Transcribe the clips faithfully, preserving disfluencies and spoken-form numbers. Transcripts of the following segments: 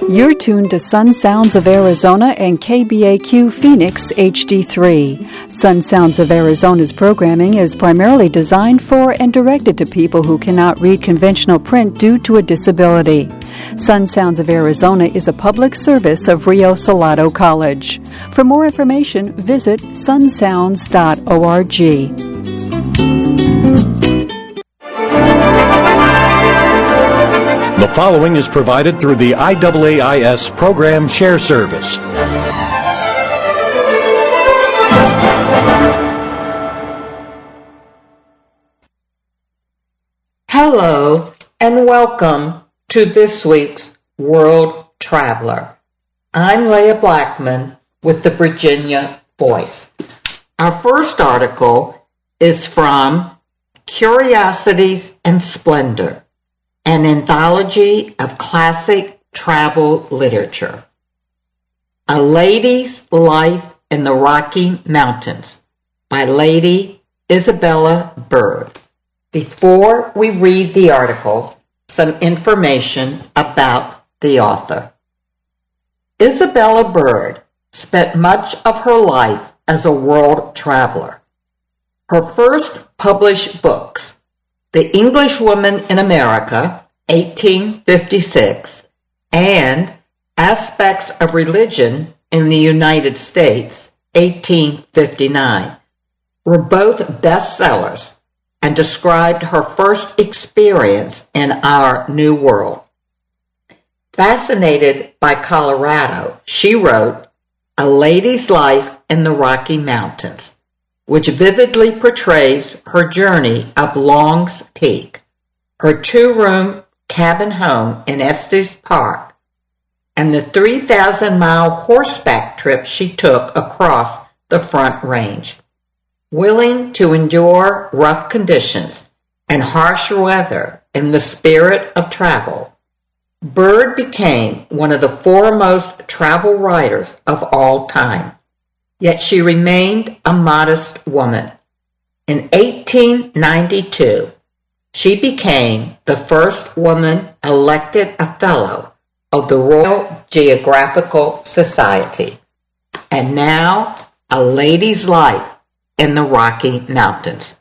You're tuned to Sun Sounds of Arizona and K B A Q Phoenix H D three. Sun Sounds of Arizona's programming is primarily designed for and directed to people who cannot read conventional print due to a disability. Sun Sounds of Arizona is a public service of Rio Salado College. For more information, visit sun sounds dot org. The following is provided through the I A A I S Program Share Service. Hello and welcome to this week's World Traveler. I'm Leah Blackman with the Virginia Voice. Our first article is from Curiosities and Splendor, an anthology of classic travel literature. A Lady's Life in the Rocky Mountains by Lady Isabella Bird. Before we read the article, some information about the author. Isabella Bird spent much of her life as a world traveler. Her first published books, The English Woman in America, eighteen fifty-six, and Aspects of Religion in the United States, eighteen fifty-nine, were both bestsellers and described her first experience in our New World. Fascinated by Colorado, she wrote A Lady's Life in the Rocky Mountains, which vividly portrays her journey up Long's Peak, her two-room cabin home in Estes Park, and the three thousand mile horseback trip she took across the Front Range. Willing to endure rough conditions and harsh weather in the spirit of travel, Bird became one of the foremost travel writers of all time. Yet she remained a modest woman. In eighteen ninety-two, she became the first woman elected a Fellow of the Royal Geographical Society, and now A Lady's Life in the Rocky Mountains.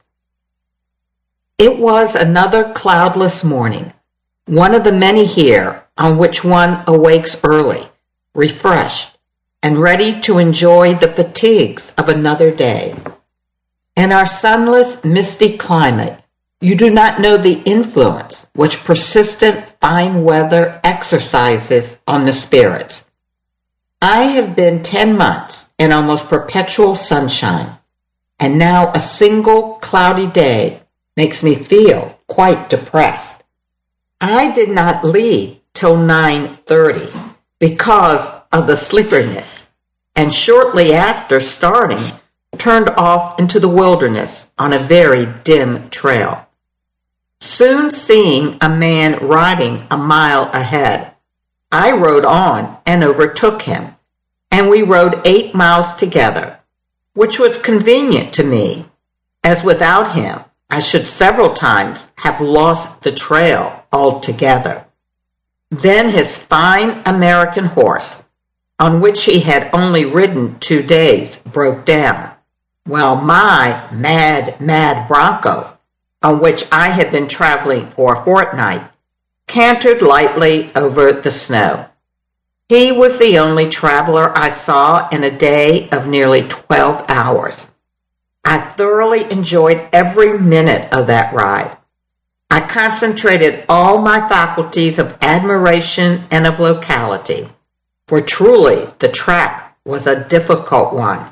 It was another cloudless morning, one of the many here on which one awakes early, refreshed, and ready to enjoy the fatigues of another day. In our sunless, misty climate, you do not know the influence which persistent fine weather exercises on the spirits. I have been ten months in almost perpetual sunshine, and now a single cloudy day makes me feel quite depressed. I did not leave till nine thirty because of the sleepiness, and shortly after starting, turned off into the wilderness on a very dim trail. Soon seeing a man riding a mile ahead, I rode on and overtook him, and we rode eight miles together, which was convenient to me, as without him I should several times have lost the trail altogether. Then his fine American horse, on which he had only ridden two days, broke down, while my mad, mad bronco, on which I had been traveling for a fortnight, cantered lightly over the snow. He was the only traveler I saw in a day of nearly twelve hours. I thoroughly enjoyed every minute of that ride. I concentrated all my faculties of admiration and of locality, for truly the track was a difficult one.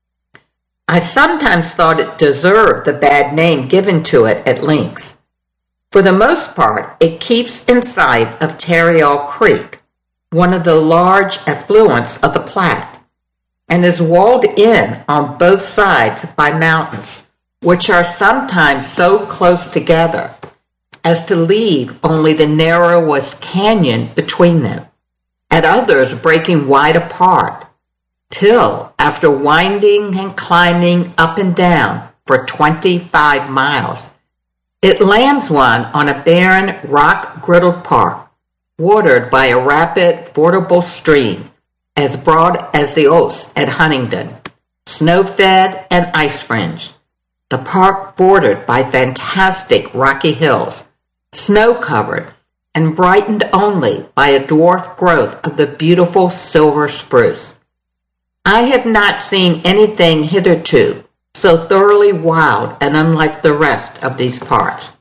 I sometimes thought it deserved the bad name given to it at Lynx. For the most part, it keeps in sight of Tarryall Creek, one of the large affluents of the Platte, and is walled in on both sides by mountains, which are sometimes so close together as to leave only the narrowest canyon between them, at others breaking wide apart, till, after winding and climbing up and down for twenty-five miles, it lands one on a barren, rock-griddled park, watered by a rapid, fordable stream as broad as the Ouse at Huntingdon, snow-fed and ice-fringed. The park bordered by fantastic rocky hills, snow-covered and brightened only by a dwarf growth of the beautiful silver spruce. I have not seen anything hitherto so thoroughly wild and unlike the rest of these parks.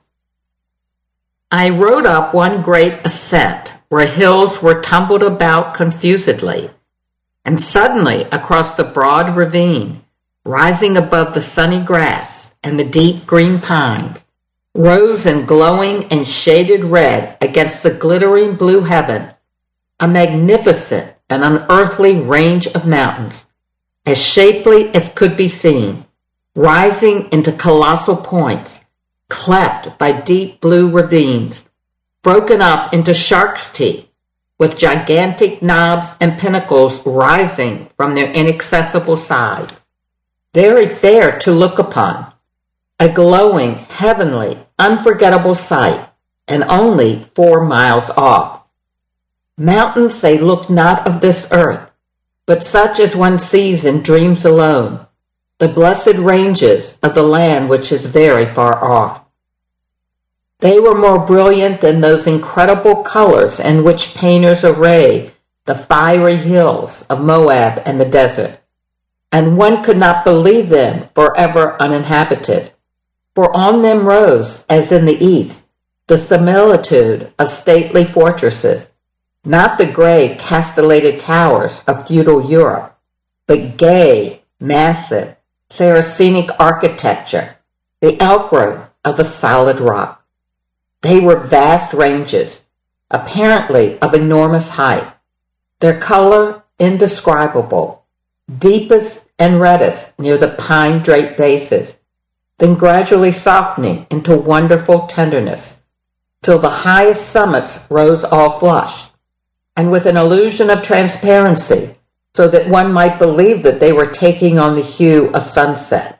I rode up one great ascent where hills were tumbled about confusedly, and suddenly across the broad ravine, rising above the sunny grass and the deep green pines, rose in glowing and shaded red against the glittering blue heaven, a magnificent and unearthly range of mountains, as shapely as could be seen, rising into colossal points, cleft by deep blue ravines, broken up into shark's teeth, with gigantic knobs and pinnacles rising from their inaccessible sides. Very fair to look upon, a glowing, heavenly, unforgettable sight, and only four miles off. Mountains they look not of this earth, but such as one sees in dreams alone, the blessed ranges of the land which is very far off. They were more brilliant than those incredible colors in which painters array the fiery hills of Moab and the desert, and one could not believe them forever uninhabited, for on them rose, as in the east, the similitude of stately fortresses, not the gray castellated towers of feudal Europe, but gay, massive, Saracenic architecture, the outgrowth of the solid rock. They were vast ranges, apparently of enormous height, their color indescribable, deepest and reddest near the pine-draped bases, then gradually softening into wonderful tenderness, till the highest summits rose all flushed, and with an illusion of transparency, so that one might believe that they were taking on the hue of sunset.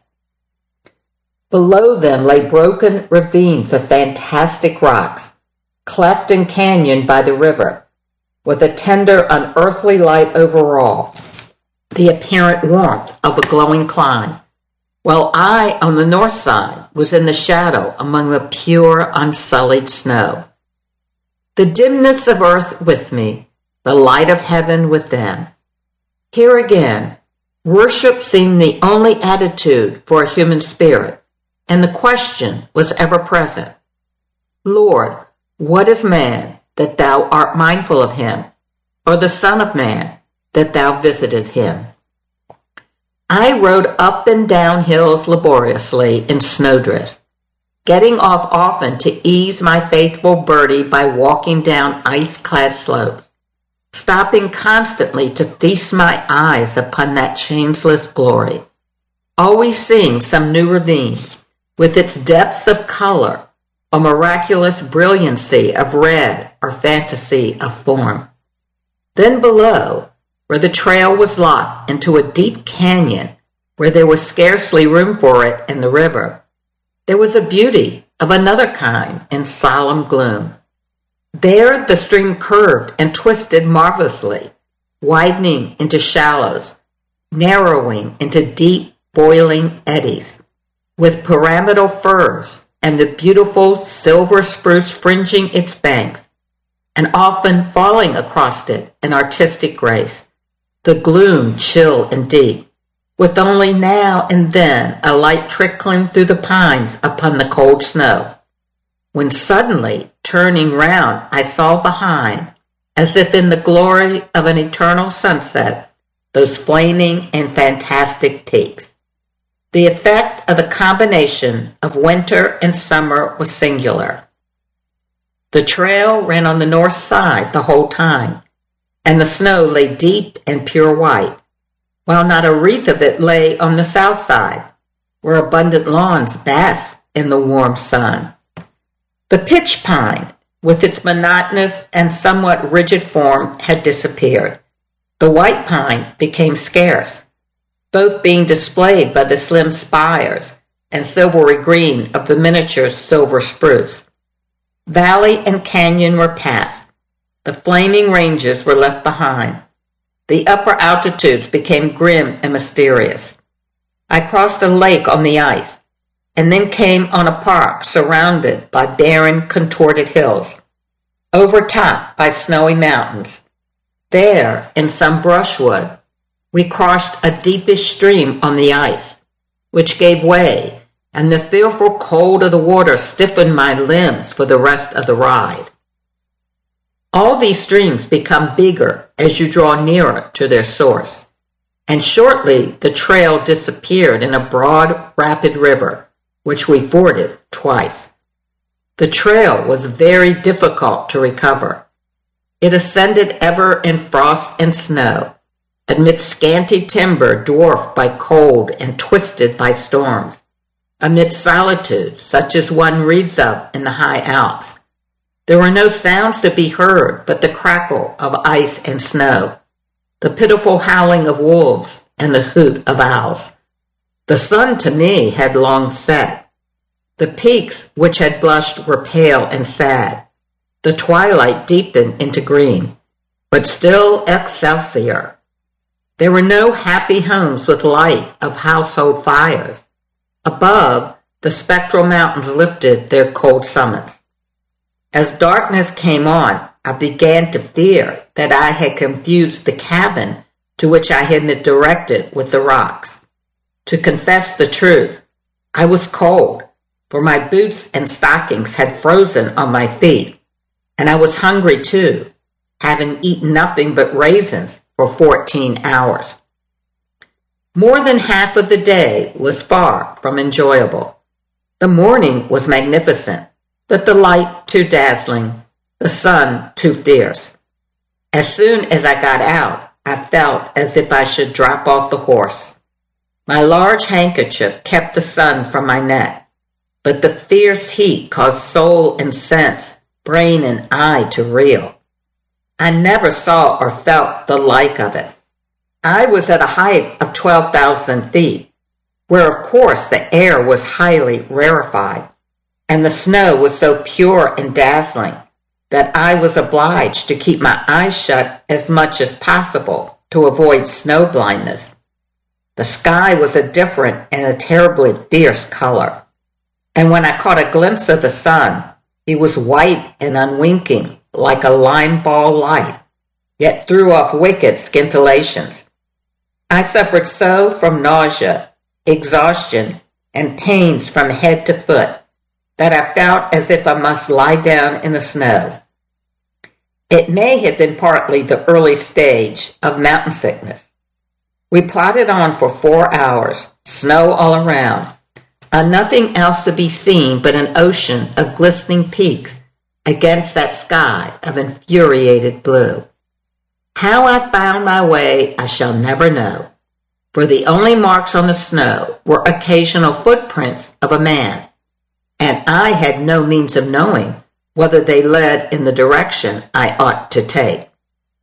Below them lay broken ravines of fantastic rocks, cleft and canyoned by the river, with a tender, unearthly light over all, the apparent warmth of a glowing clime, while I, on the north side, was in the shadow among the pure, unsullied snow. The dimness of earth with me, the light of heaven with them. Here again, worship seemed the only attitude for a human spirit, and the question was ever present, Lord, what is man, that thou art mindful of him, or the Son of Man, that thou visited him? I rode up and down hills laboriously in snowdrifts, getting off often to ease my faithful birdie by walking down ice-clad slopes, stopping constantly to feast my eyes upon that changeless glory, always seeing some new ravine, with its depths of color, or miraculous brilliancy of red or fantasy of form. Then below, where the trail was locked into a deep canyon where there was scarcely room for it in the river, there was a beauty of another kind in solemn gloom. There the stream curved and twisted marvelously, widening into shallows, narrowing into deep, boiling eddies, with pyramidal firs and the beautiful silver spruce fringing its banks, and often falling across it in artistic grace, the gloom chill and deep, with only now and then a light trickling through the pines upon the cold snow, when suddenly, turning round, I saw behind, as if in the glory of an eternal sunset, those flaming and fantastic peaks. The effect of the combination of winter and summer was singular. The trail ran on the north side the whole time, and the snow lay deep and pure white, while not a wreath of it lay on the south side, where abundant lawns basked in the warm sun. The pitch pine, with its monotonous and somewhat rigid form, had disappeared. The white pine became scarce, both being displayed by the slim spires and silvery green of the miniature silver spruce. Valley and canyon were passed. the flaming ranges were left behind. The upper altitudes became grim and mysterious. I crossed a lake on the ice, and then came on a park surrounded by barren, contorted hills, overtopped by snowy mountains. There, in some brushwood, we crossed a deepish stream on the ice, which gave way, and the fearful cold of the water stiffened my limbs for the rest of the ride. All these streams become bigger as you draw nearer to their source, and shortly the trail disappeared in a broad, rapid river, which we forded twice. The trail was very difficult to recover. It ascended ever in frost and snow, amid scanty timber dwarfed by cold and twisted by storms, amid solitudes such as one reads of in the high Alps. There were no sounds to be heard but the crackle of ice and snow, the pitiful howling of wolves, and the hoot of owls. The sun to me had long set. The peaks which had blushed were pale and sad. The twilight deepened into green, but still excelsior. There were no happy homes with light of household fires. Above, the spectral mountains lifted their cold summits. As darkness came on, I began to fear that I had confused the cabin to which I had been directed with the rocks. To confess the truth, I was cold, for my boots and stockings had frozen on my feet, and I was hungry too, having eaten nothing but raisins for fourteen hours. More than half of the day was far from enjoyable. The morning was magnificent, but the light too dazzling, the sun too fierce. As soon as I got out, I felt as if I should drop off the horse. My large handkerchief kept the sun from my neck, but the fierce heat caused soul and sense, brain and eye to reel. I never saw or felt the like of it. I was at a height of twelve thousand feet, where of course the air was highly rarefied, and the snow was so pure and dazzling that I was obliged to keep my eyes shut as much as possible to avoid snow blindness. The sky was a different and a terribly fierce color, and when I caught a glimpse of the sun, he was white and unwinking like a lime ball light, yet threw off wicked scintillations. I suffered so from nausea, exhaustion, and pains from head to foot that I felt as if I must lie down in the snow. It may have been partly the early stage of mountain sickness. We plodded on for four hours, snow all around, and nothing else to be seen but an ocean of glistening peaks against that sky of infuriated blue. How I found my way I shall never know, for the only marks on the snow were occasional footprints of a man, and I had no means of knowing whether they led in the direction I ought to take.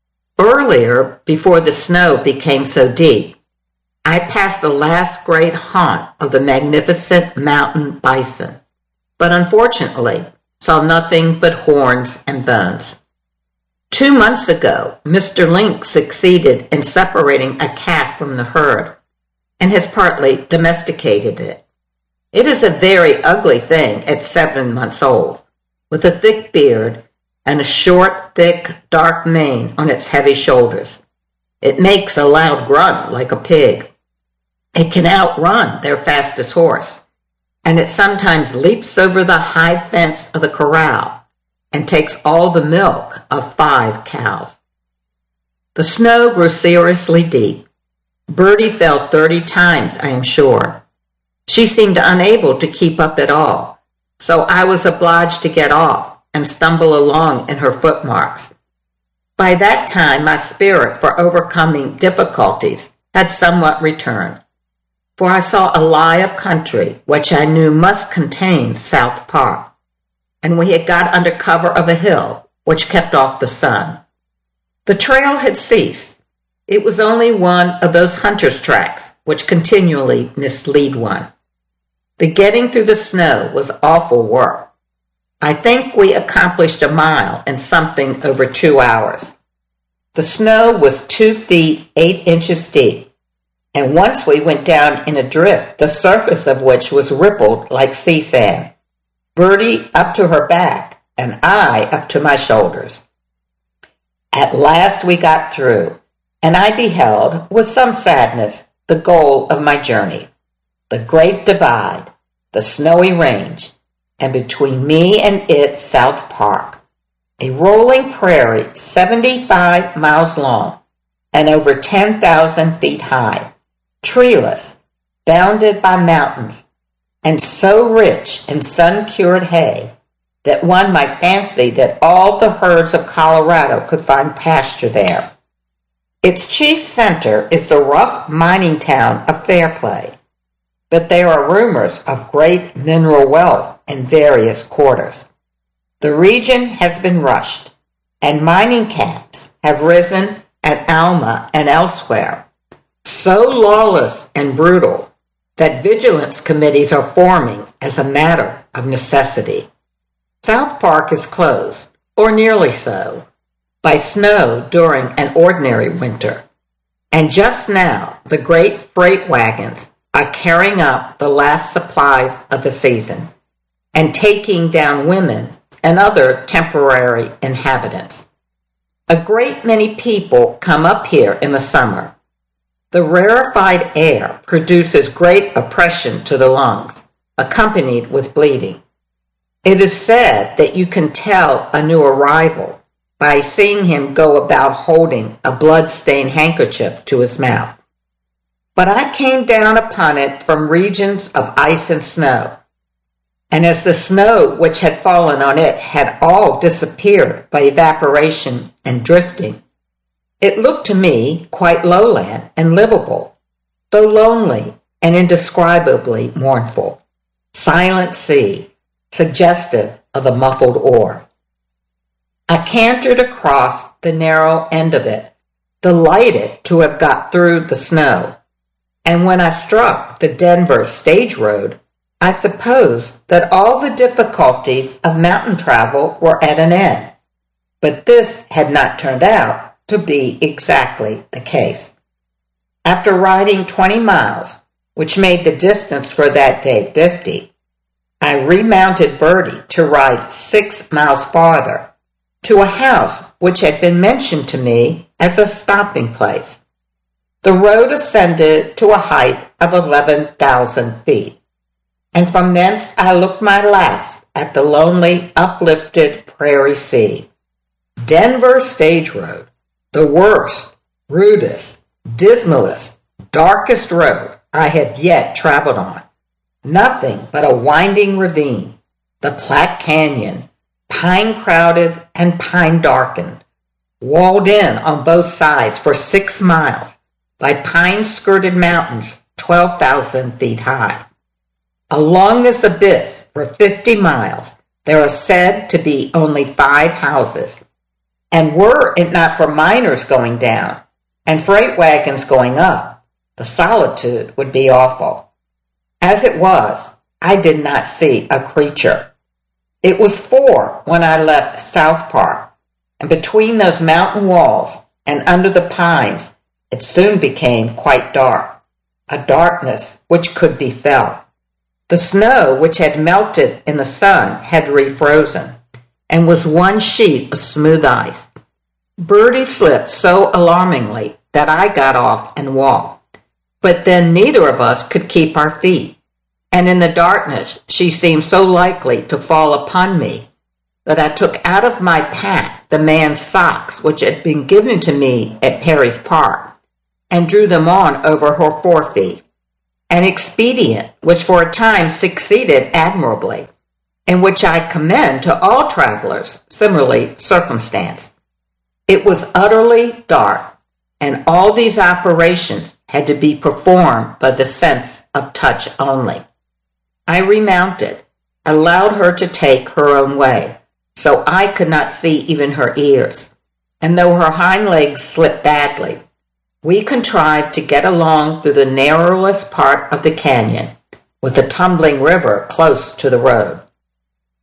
Earlier, before the snow became so deep, I passed the last great haunt of the magnificent mountain bison, but unfortunately saw nothing but horns and bones. Two months ago, Mister Lynx succeeded in separating a calf from the herd and has partly domesticated it. It is a very ugly thing at seven months old, with a thick beard and a short, thick, dark mane on its heavy shoulders. It makes a loud grunt like a pig. It can outrun their fastest horse, and it sometimes leaps over the high fence of the corral and takes all the milk of five cows. The snow grew seriously deep. Birdie fell thirty times, I am sure. She seemed unable to keep up at all, so I was obliged to get off and stumble along in her footmarks. By that time, my spirit for overcoming difficulties had somewhat returned, for I saw a lie of country which I knew must contain South Park, and we had got under cover of a hill which kept off the sun. The trail had ceased. It was only one of those hunter's tracks which continually mislead one. The getting through the snow was awful work. I think we accomplished a mile in something over two hours. The snow was two feet eight inches deep, and once we went down in a drift, the surface of which was rippled like sea sand. Bertie up to her back, and I up to my shoulders. At last we got through, and I beheld, with some sadness, the goal of my journey, the Great Divide, the snowy range, and between me and it South Park, a rolling prairie seventy-five miles long and over ten thousand feet high, treeless, bounded by mountains, and so rich in sun-cured hay that one might fancy that all the herds of Colorado could find pasture there. Its chief center is the rough mining town of Fairplay, but there are rumors of great mineral wealth in various quarters. The region has been rushed, and mining camps have risen at Alma and elsewhere, so lawless and brutal that vigilance committees are forming as a matter of necessity. South Park is closed, or nearly so, by snow during an ordinary winter, and just now the great freight wagons are carrying up the last supplies of the season and taking down women and other temporary inhabitants. A great many people come up here in the summer. The rarefied air produces great oppression to the lungs, accompanied with bleeding. It is said that you can tell a new arrival by seeing him go about holding a blood-stained handkerchief to his mouth. But I came down upon it from regions of ice and snow, and as the snow which had fallen on it had all disappeared by evaporation and drifting, it looked to me quite lowland and livable, though lonely and indescribably mournful. Silent sea, suggestive of the muffled oar. I cantered across the narrow end of it, delighted to have got through the snow, and when I struck the Denver stage road, I supposed that all the difficulties of mountain travel were at an end, but this had not turned out to be exactly the case. After riding twenty miles, which made the distance for that day fifty, I remounted Bertie to ride six miles farther, to a house which had been mentioned to me as a stopping place. The road ascended to a height of eleven thousand feet, and from thence I looked my last at the lonely, uplifted prairie sea. Denver Stage Road, the worst, rudest, dismalest, darkest road I had yet traveled on. Nothing but a winding ravine, the Platte Canyon, pine-crowded and pine-darkened, walled in on both sides for six miles by pine-skirted mountains twelve thousand feet high. Along this abyss for fifty miles there are said to be only five houses, and were it not for miners going down and freight wagons going up, the solitude would be awful. As it was, I did not see a creature. It was four when I left South Park, and between those mountain walls and under the pines, it soon became quite dark, a darkness which could be felt. The snow which had melted in the sun had refrozen, and was one sheet of smooth ice. Bertie slipped so alarmingly that I got off and walked, but then neither of us could keep our feet, and in the darkness she seemed so likely to fall upon me that I took out of my pack the man's socks which had been given to me at Perry's Park, and drew them on over her forefeet, an expedient which for a time succeeded admirably, and which I commend to all travelers similarly circumstanced. It was utterly dark, and all these operations had to be performed by the sense of touch only. I remounted, allowed her to take her own way, so I could not see even her ears, and though her hind legs slipped badly, we contrived to get along through the narrowest part of the canyon, with the tumbling river close to the road.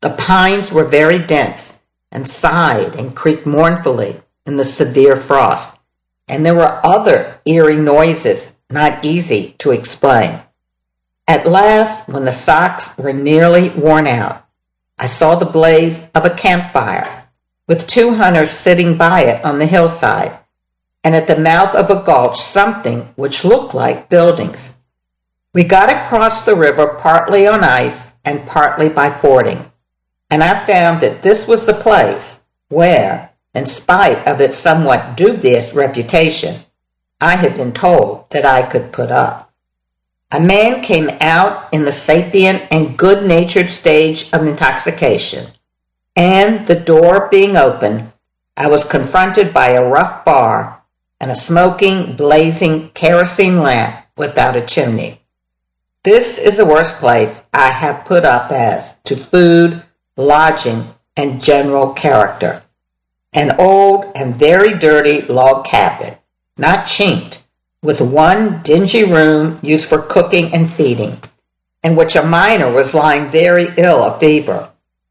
The pines were very dense and sighed and creaked mournfully in the severe frost, and there were other eerie noises not easy to explain. At last, when the socks were nearly worn out, I saw the blaze of a campfire, with two hunters sitting by it on the hillside, and at the mouth of a gulch something which looked like buildings. We got across the river partly on ice and partly by fording, and I found that this was the place where, in spite of its somewhat dubious reputation, I had been told that I could put up. A man came out in the sapient and good-natured stage of intoxication, and, the door being opened, I was confronted by a rough bar and a smoking, blazing kerosene lamp without a chimney. This is the worst place I have put up as to food, lodging, and general character. An old and very dirty log cabin, not chinked, with one dingy room used for cooking and feeding, in which a miner was lying very ill of fever.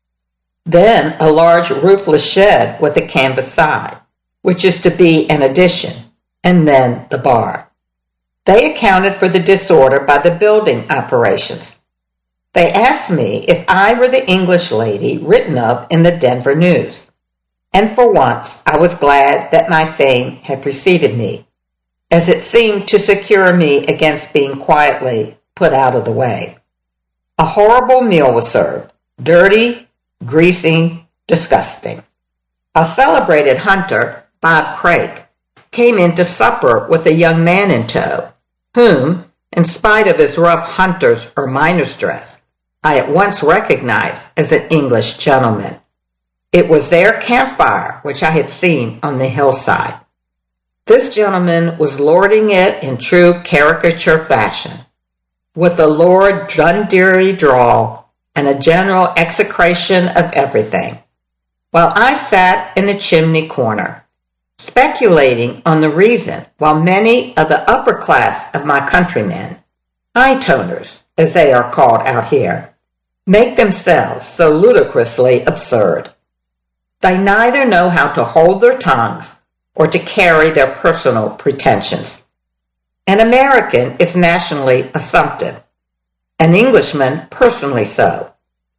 Then a large roofless shed with a canvas side, which is to be an addition, and then the bar. They accounted for the disorder by the building operations. They asked me if I were the English lady written of in the Denver News, and for once I was glad that my fame had preceded me, as it seemed to secure me against being quietly put out of the way. A horrible meal was served, dirty, greasy, disgusting. A celebrated hunter, Bob Craik, came in to supper with a young man in tow, whom, in spite of his rough hunter's or miner's dress, I at once recognized as an English gentleman. It was their campfire which I had seen on the hillside. This gentleman was lording it in true caricature fashion, with a Lord Dundreary drawl and a general execration of everything, while I sat in the chimney corner, speculating on the reason why many of the upper class of my countrymen, high-toners, as they are called out here, make themselves so ludicrously absurd. They neither know how to hold their tongues or to carry their personal pretensions. An American is nationally assumptive, an Englishman personally so.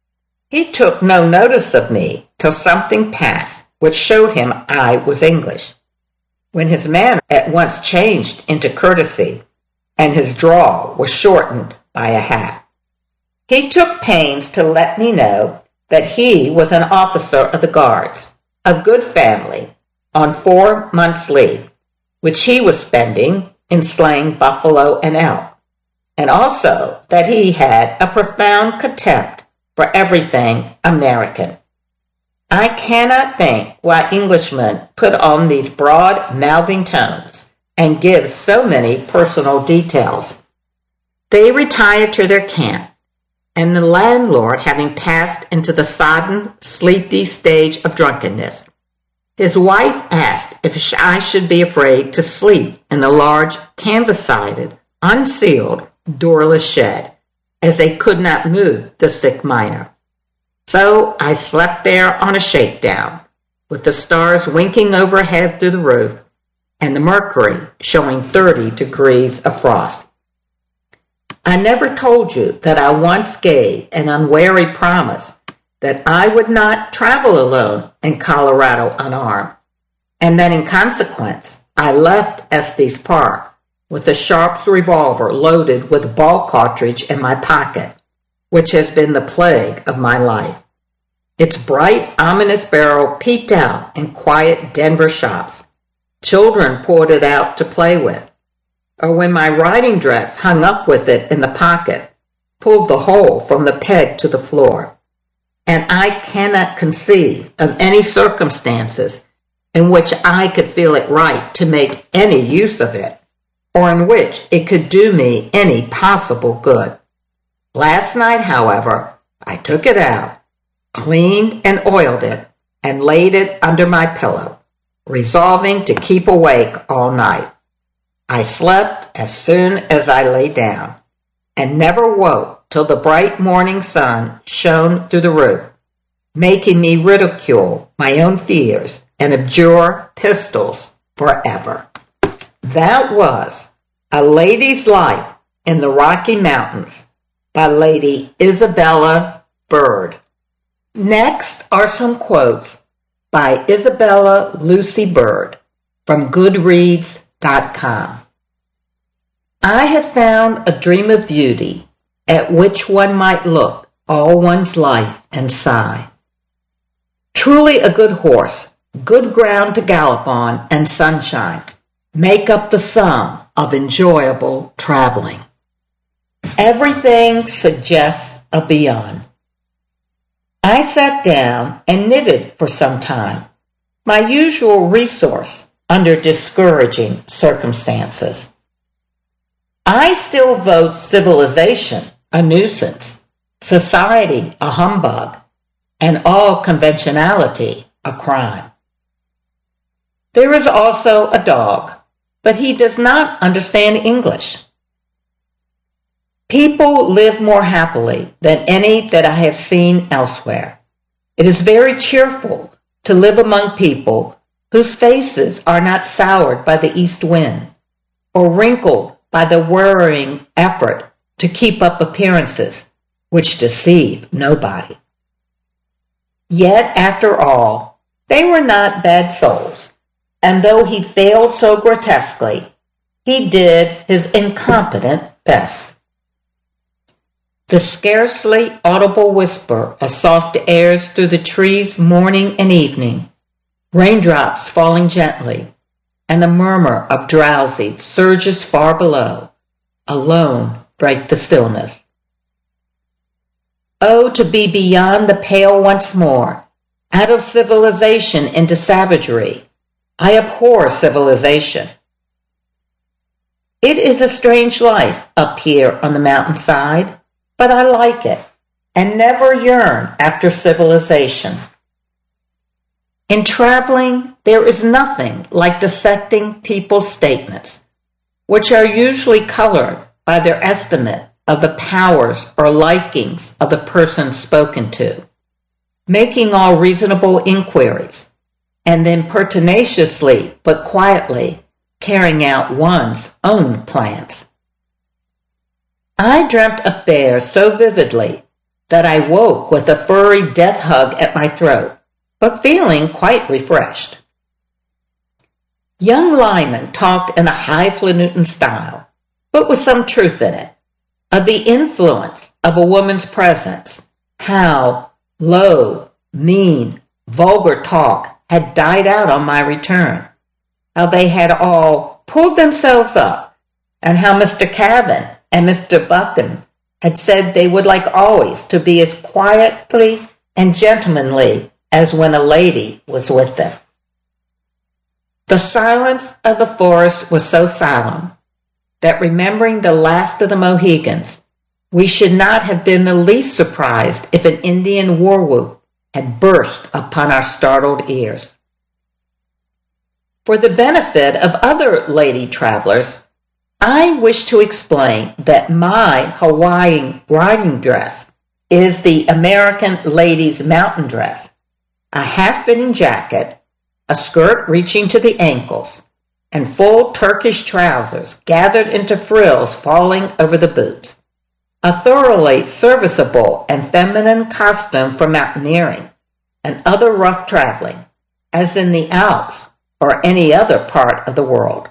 He took no notice of me till something passed which showed him I was English, when his manner at once changed into courtesy, and his drawl was shortened by a hat. He took pains to let me know that he was an officer of the Guards, of good family, on four months' leave, which he was spending in slaying buffalo and elk, and also that he had a profound contempt for everything American. I cannot think why Englishmen put on these broad-mouthing tones and give so many personal details. They retired to their camp, and the landlord having passed into the sodden, sleepy stage of drunkenness, his wife asked if I should be afraid to sleep in the large, canvas-sided, unsealed, doorless shed, as they could not move the sick miner. So I slept there on a shakedown, with the stars winking overhead through the roof, and the mercury showing thirty degrees of frost. I never told you that I once gave an unwary promise that I would not travel alone in Colorado unarmed, and that in consequence I left Estes Park with a Sharps revolver loaded with ball cartridge in my pocket, which has been the plague of my life. Its bright, ominous barrel peeped out in quiet Denver shops. Children pulled it out to play with, or when my riding dress hung up with it in the pocket, pulled the hole from the peg to the floor. And I cannot conceive of any circumstances in which I could feel it right to make any use of it, or in which it could do me any possible good. Last night, however, I took it out, cleaned and oiled it, and laid it under my pillow, resolving to keep awake all night. I slept as soon as I lay down, and never woke till the bright morning sun shone through the roof, making me ridicule my own fears and abjure pistols forever. That was A Lady's Life in the Rocky Mountains by Lady Isabella Bird. Next are some quotes by Isabella Lucy Bird from Goodreads dot com. I have found a dream of beauty at which one might look all one's life and sigh. Truly a good horse, good ground to gallop on, and sunshine make up the sum of enjoyable traveling. Everything suggests a beyond. I sat down and knitted for some time, my usual resource under discouraging circumstances. I still vote civilization a nuisance, society a humbug, and all conventionality a crime. There is also a dog, but he does not understand English. People live more happily than any that I have seen elsewhere. It is very cheerful to live among people whose faces are not soured by the east wind or wrinkled by the worrying effort to keep up appearances which deceive nobody. Yet, after all, they were not bad souls, and though he failed so grotesquely, he did his incompetent best. The scarcely audible whisper of soft airs through the trees morning and evening, raindrops falling gently, and the murmur of drowsy surges far below, alone break the stillness. Oh, to be beyond the pale once more, out of civilization into savagery. I abhor civilization. It is a strange life up here on the mountainside, but I like it, and never yearn after civilization. In traveling, there is nothing like dissecting people's statements, which are usually colored by their estimate of the powers or likings of the person spoken to, making all reasonable inquiries, and then pertinaciously but quietly carrying out one's own plans. I dreamt of bears so vividly that I woke with a furry death hug at my throat, but feeling quite refreshed. Young Lyman talked in a highfalutin style, but with some truth in it, of the influence of a woman's presence, how low, mean, vulgar talk had died out on my return, how they had all pulled themselves up, and how Mister Cabin and Mister Buchan had said they would like always to be as quietly and gentlemanly as when a lady was with them. The silence of the forest was so solemn that, remembering the last of the Mohegans, we should not have been the least surprised if an Indian war whoop had burst upon our startled ears. For the benefit of other lady travelers, I wish to explain that my Hawaiian riding dress is the American lady's mountain dress, a half-fitting jacket, a skirt reaching to the ankles, and full Turkish trousers gathered into frills falling over the boots. A thoroughly serviceable and feminine costume for mountaineering and other rough traveling, as in the Alps or any other part of the world.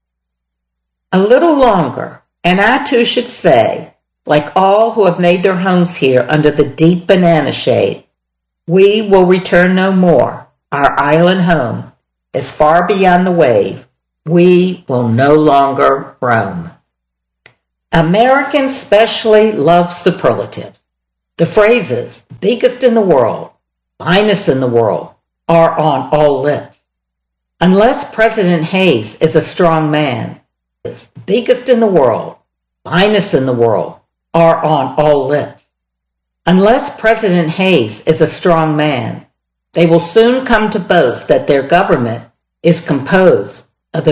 A little longer, and I too should say, like all who have made their homes here under the deep banana shade, we will return no more. Our island home is far beyond the wave. We will no longer roam. Americans specially love superlatives. The phrases, biggest in the world, finest in the world, are on all lips. Unless President Hayes is a strong man, biggest in the world, finest in the world, are on all lips. Unless President Hayes is a strong man, they will soon come to boast that their government is composed